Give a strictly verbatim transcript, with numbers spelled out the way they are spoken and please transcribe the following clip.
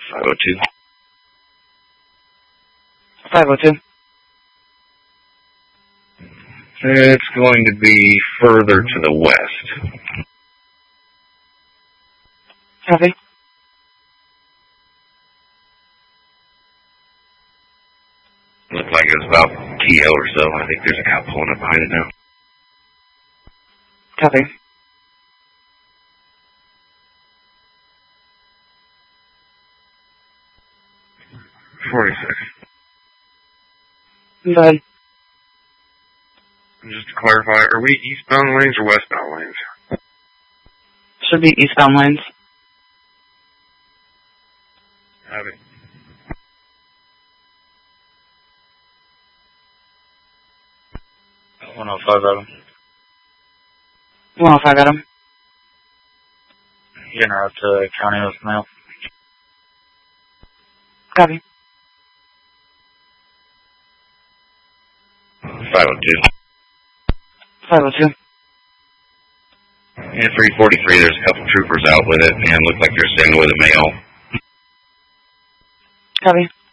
five oh two. five oh two. It's going to be further to the west. Copy. Looks like it's about T O or so. I think there's a cop pulling up behind it now. Copy. forty-six. Go ahead. Just to clarify, are we eastbound lanes or westbound lanes? Should be eastbound lanes. Have it. one oh five Adam. one oh five Adam. Getting her out to county with mail. Copy. five oh two. five oh two. And three forty-three, there's a couple troopers out with it, and it looks like they're staying with the mail. Copy.